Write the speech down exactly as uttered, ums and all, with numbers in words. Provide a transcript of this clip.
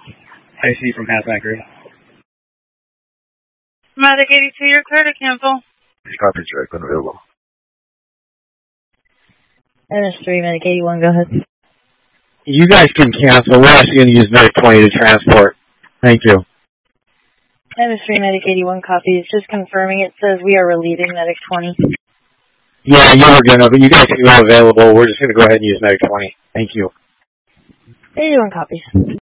I C from Hazmat Group. Medic eighty-two, you're clear to cancel. Copy, check, unavailable. N S three, Medic eighty-one, go ahead. You guys can cancel. We're actually going to use Medic twenty to transport. Thank you. N S three, Medic eighty-one, copy. It's just confirming. It says we are relieving Medic twenty. Yeah, you were going to, but you guys can go available. We're just going to go ahead and use Medic twenty. Thank you. eighty-one copies.